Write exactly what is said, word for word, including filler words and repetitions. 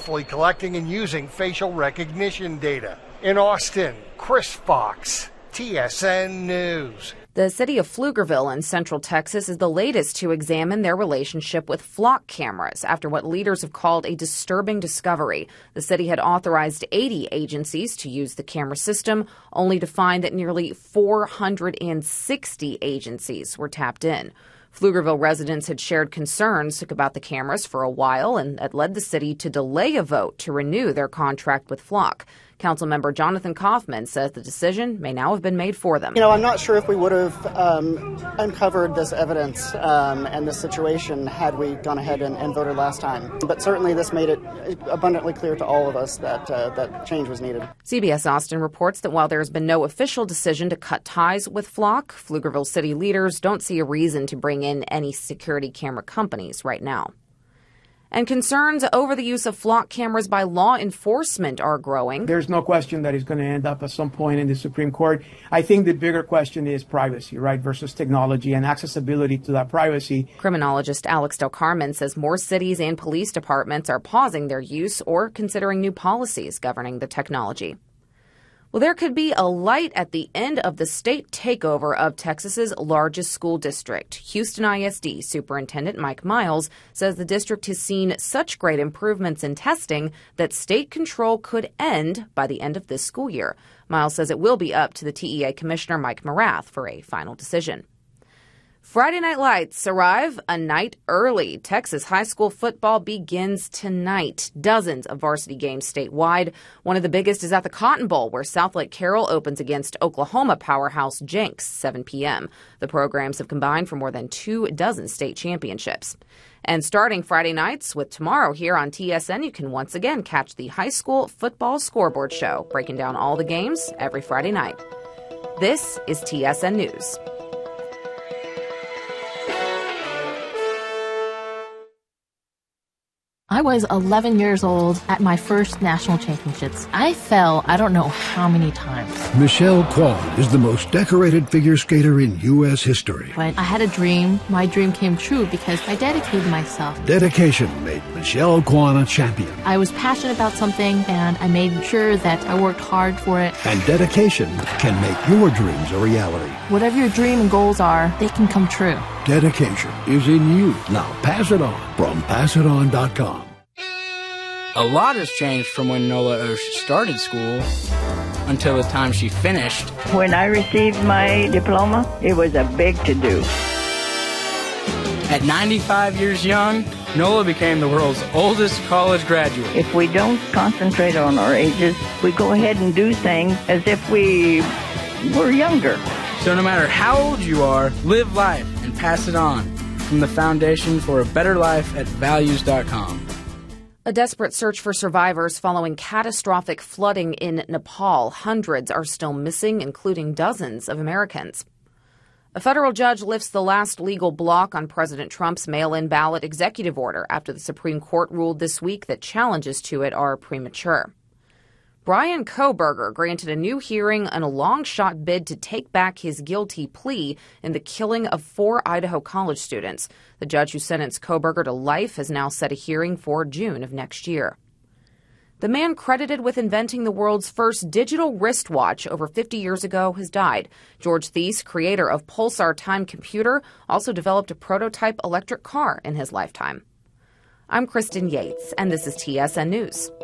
successfully collecting and using facial recognition data. In Austin, Chris Fox, T S N News. The city of Pflugerville in Central Texas is the latest to examine their relationship with flock cameras after what leaders have called a disturbing discovery. The city had authorized eighty agencies to use the camera system, only to find that nearly four hundred sixty agencies were tapped in. Pflugerville residents had shared concerns about the cameras for a while, and that led the city to delay a vote to renew their contract with Flock. Councilmember Jonathan Kaufman says the decision may now have been made for them. You know, I'm not sure if we would have um, uncovered this evidence um, and this situation had we gone ahead and, and voted last time. But certainly this made it abundantly clear to all of us that uh, that change was needed. C B S Austin reports that while there has been no official decision to cut ties with Flock, Pflugerville city leaders don't see a reason to bring in any security camera companies right now. And concerns over the use of flock cameras by law enforcement are growing. There's no question that it's going to end up at some point in the Supreme Court. I think the bigger question is privacy, right, versus technology and accessibility to that privacy. Criminologist Alex Del Carmen says more cities and police departments are pausing their use or considering new policies governing the technology. Well, there could be a light at the end of the state takeover of Texas's largest school district. Houston I S D Superintendent Mike Miles says the district has seen such great improvements in testing that state control could end by the end of this school year. Miles says it will be up to the T E A Commissioner Mike Morath for a final decision. Friday Night Lights arrive a night early. Texas high school football begins tonight. Dozens of varsity games statewide. One of the biggest is at the Cotton Bowl, where Southlake Carroll opens against Oklahoma powerhouse Jenks, seven p.m. The programs have combined for more than two dozen state championships. And starting Friday nights with tomorrow here on T S N, you can once again catch the High School Football Scoreboard Show, breaking down all the games every Friday night. This is T S N News. I was eleven years old at my first national championships. I fell I don't know how many times. Michelle Kwan is the most decorated figure skater in U S history. But I had a dream. My dream came true because I dedicated myself. Dedication made Michelle Kwan a champion. I was passionate about something, and I made sure that I worked hard for it. And dedication can make your dreams a reality. Whatever your dream and goals are, they can come true. Dedication is in you. Now pass it on from pass it on dot com. A lot has changed from when Nola Osh started school until the time she finished. When I received my diploma, it was a big to-do. At ninety-five years young, Nola became the world's oldest college graduate. If we don't concentrate on our ages, we go ahead and do things as if we were younger. So no matter how old you are, live life and pass it on. From the Foundation for a Better Life at values dot com. A desperate search for survivors following catastrophic flooding in Nepal. Hundreds are still missing, including dozens of Americans. A federal judge lifts the last legal block on President Trump's mail-in ballot executive order after the Supreme Court ruled this week that challenges to it are premature. Bryan Kohberger granted a new hearing on a long-shot bid to take back his guilty plea in the killing of four Idaho college students. The judge who sentenced Kohberger to life has now set a hearing for June of next year. The man credited with inventing the world's first digital wristwatch over fifty years ago has died. George Thies, creator of Pulsar Time Computer, also developed a prototype electric car in his lifetime. I'm Kristen Yates, and this is T S N News.